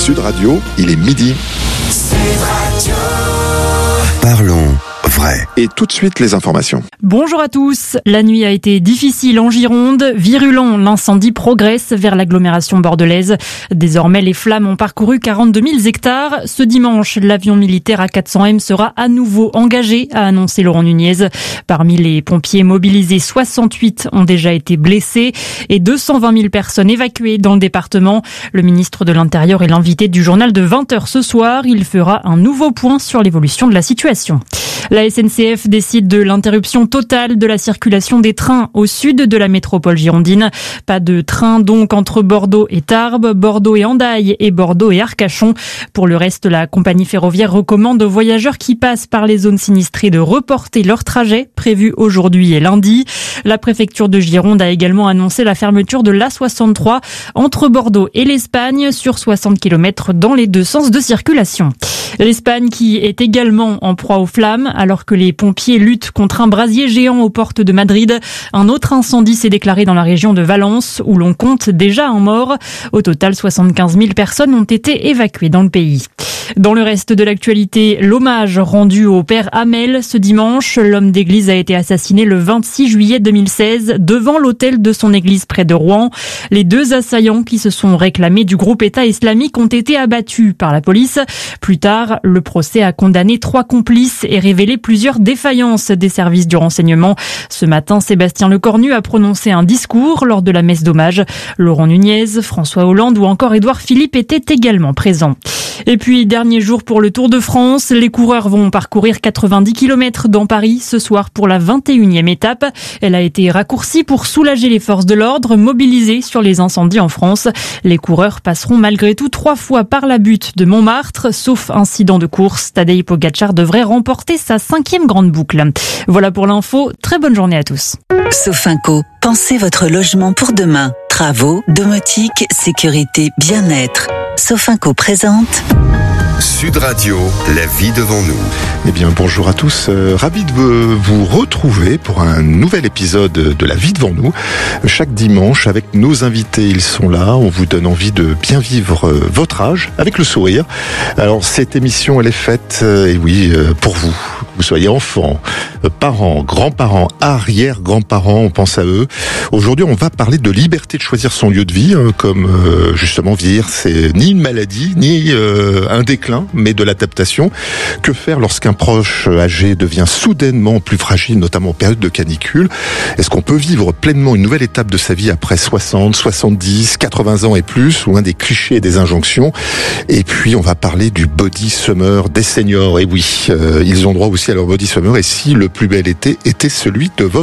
Sud Radio, il est midi. Sud Radio. Parlons vrai. Et tout de suite, les informations. Bonjour à tous. La nuit a été difficile en Gironde. Virulent, l'incendie progresse vers l'agglomération bordelaise. Désormais, les flammes ont parcouru 42 000 hectares. Ce dimanche, l'avion militaire A400M sera à nouveau engagé, a annoncé Laurent Nunez. Parmi les pompiers mobilisés, 68 ont déjà été blessés et 220 000 personnes évacuées dans le département. Le ministre de l'Intérieur est l'invité du journal de 20h ce soir. Il fera un nouveau point sur l'évolution de la situation. La SNCF décide de l'interruption totale de la circulation des trains au sud de la métropole girondine. Pas de train donc entre Bordeaux et Tarbes, Bordeaux et Hendaye et Bordeaux et Arcachon. Pour le reste, la compagnie ferroviaire recommande aux voyageurs qui passent par les zones sinistrées de reporter leur trajet prévu aujourd'hui et lundi. La préfecture de Gironde a également annoncé la fermeture de l'A63 entre Bordeaux et l'Espagne sur 60 km dans les deux sens de circulation. L'Espagne qui est également en proie aux flammes alors que les pompiers luttent contre un brasier géant aux portes de Madrid. Un autre incendie s'est déclaré dans la région de Valence où l'on compte déjà un mort. Au total, 75 000 personnes ont été évacuées dans le pays. Dans le reste de l'actualité, l'hommage rendu au père Hamel ce dimanche. L'homme d'église a été assassiné le 26 juillet 2016 devant l'autel de son église près de Rouen. Les deux assaillants qui se sont réclamés du groupe État islamique ont été abattus par la police. Plus tard, le procès a condamné 3 complices et révélé plusieurs défaillances des services du renseignement. Ce matin, Sébastien Lecornu a prononcé un discours lors de la messe d'hommage. Laurent Nunez, François Hollande ou encore Édouard Philippe étaient également présents. Et puis, dernier jour pour le Tour de France. Les coureurs vont parcourir 90 km dans Paris ce soir pour la 21e étape. Elle a été raccourcie pour soulager les forces de l'ordre mobilisées sur les incendies en France. Les coureurs passeront malgré tout 3 fois par la butte de Montmartre. Sauf incident de course, Tadej Pogačar devrait remporter sa 5e grande boucle. Voilà pour l'info. Très bonne journée à tous. Sofinco, pensez votre logement pour demain. Travaux, domotique, sécurité, bien-être. Sofinco présente Sud Radio, la vie devant nous. Eh bien, bonjour à tous. Ravi de vous retrouver pour un nouvel épisode de La vie devant nous. Chaque dimanche, avec nos invités, ils sont là. On vous donne envie de bien vivre votre âge avec le sourire. Alors, cette émission, elle est faite, et oui, pour vous. Que vous soyez enfants, parents, grands-parents, arrière-grands-parents, on pense à eux. Aujourd'hui, on va parler de liberté de choisir son lieu de vie, comme justement vieillir, c'est ni une maladie, ni un déclin, mais de l'adaptation. Que faire lorsqu'un proche âgé devient soudainement plus fragile, notamment en période de canicule? Est-ce qu'on peut vivre pleinement une nouvelle étape de sa vie après 60, 70, 80 ans et plus, loin des clichés et des injonctions? Et puis, on va parler du body summer des seniors. Et oui, ils ont droit aussi à leur body summer. Et si le plus bel été était celui de votre